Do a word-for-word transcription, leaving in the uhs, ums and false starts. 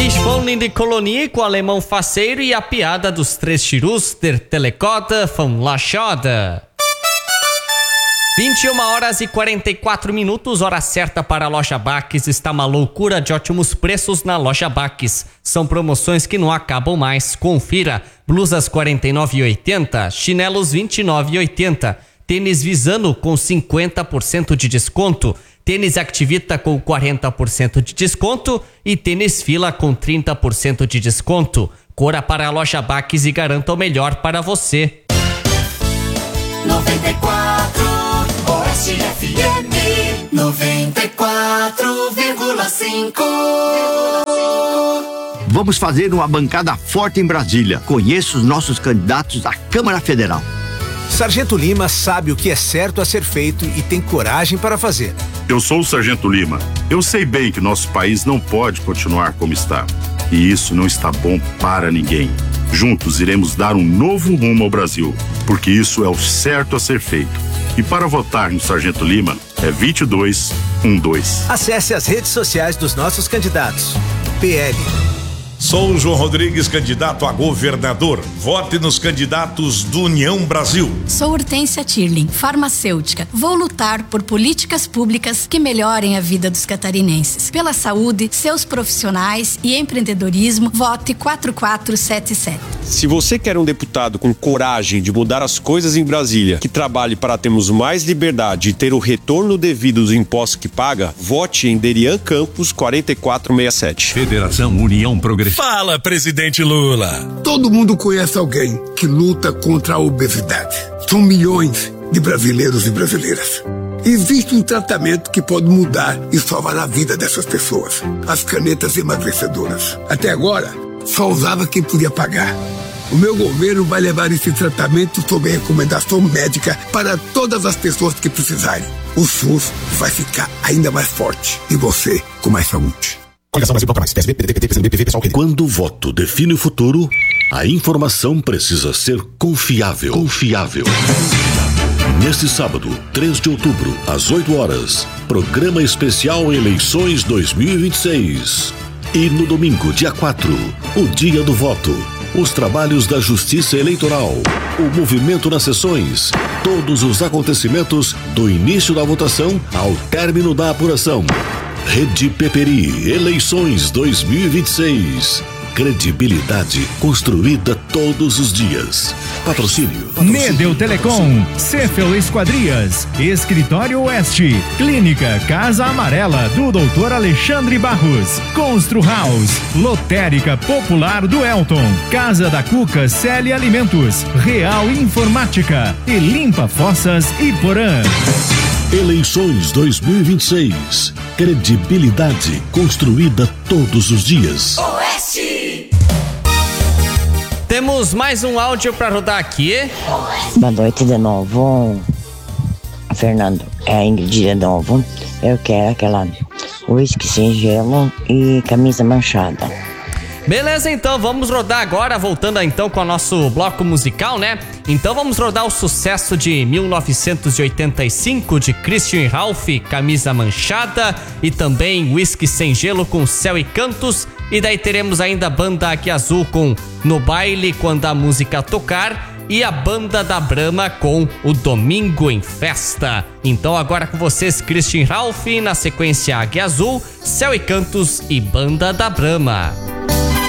Fishbone de Colonie com o alemão faceiro e a piada dos três chirus der Telecoda von Lachada. vinte e uma horas e quarenta e quatro minutos, hora certa para a Loja Baques. Está uma loucura de ótimos preços na Loja Baques. São promoções que não acabam mais. Confira: blusas quarenta e nove reais e oitenta centavos, chinelos vinte e nove reais e oitenta centavos, tênis Visano com cinquenta por cento de desconto, tênis Activita com quarenta por cento de desconto e tênis Fila com trinta por cento de desconto. Corra para a Loja Baques e garanta o melhor para você. noventa e quatro Oeste F M noventa e quatro vírgula cinco. Vamos fazer uma bancada forte em Brasília. Conheça os nossos candidatos à Câmara Federal. Sargento Lima sabe o que é certo a ser feito e tem coragem para fazer. Eu sou o Sargento Lima. Eu sei bem que nosso país não pode continuar como está. E isso não está bom para ninguém. Juntos iremos dar um novo rumo ao Brasil, porque isso é o certo a ser feito. E para votar no Sargento Lima é vinte e dois doze. Acesse as redes sociais dos nossos candidatos. P L. Sou o João Rodrigues, candidato a governador. Vote nos candidatos do União Brasil. Sou Hortência Tirling, farmacêutica. Vou lutar por políticas públicas que melhorem a vida dos catarinenses. Pela saúde, seus profissionais e empreendedorismo, vote quatro quatro sete sete. Se você quer um deputado com coragem de mudar as coisas em Brasília, que trabalhe para termos mais liberdade e ter o retorno devido dos impostos que paga, vote em Derian Campos quarenta e quatro sessenta e sete. Federação União Progressista. Fala, presidente Lula. Todo mundo conhece alguém que luta contra a obesidade. São milhões de brasileiros e brasileiras. Existe um tratamento que pode mudar e salvar a vida dessas pessoas. As canetas emagrecedoras. Até agora, só usava quem podia pagar. O meu governo vai levar esse tratamento sob recomendação médica para todas as pessoas que precisarem. O SUS vai ficar ainda mais forte e você com mais saúde. Quando o voto define o futuro, a informação precisa ser confiável. Confiável. Neste sábado, três de outubro, às oito horas, programa especial Eleições dois mil e vinte e seis. E no domingo, dia quatro, o dia do voto, os trabalhos da Justiça Eleitoral, o movimento nas sessões, todos os acontecimentos do início da votação ao término da apuração. Rede Peperi, Eleições dois mil e vinte e seis. Credibilidade construída todos os dias. Patrocínio. Patrocínio. Medel Telecom, Cefel Esquadrias, Escritório Oeste, Clínica Casa Amarela do doutor Alexandre Barros, Constru House, Lotérica Popular do Elton, Casa da Cuca Celi Alimentos, Real Informática e Limpa Fossas Iporã. Eleições dois mil e vinte e seis. Credibilidade construída todos os dias. Oeste. Temos mais um áudio para rodar aqui. Boa noite de novo, Fernando. É a Ingrid de novo. Eu quero aquela uísque sem gelo e camisa manchada. Beleza, então vamos rodar agora, voltando então com o nosso bloco musical, né? Então vamos rodar o sucesso de mil novecentos e oitenta e cinco de Christian Ralph, Camisa Manchada, e também Whisky Sem Gelo com Céu e Cantos. E daí teremos ainda a banda Águia Azul com No Baile Quando a Música Tocar, e a banda da Brahma com O Domingo em Festa. Então agora com vocês, Christian Ralph, na sequência Águia Azul, Céu e Cantos e banda da Brahma.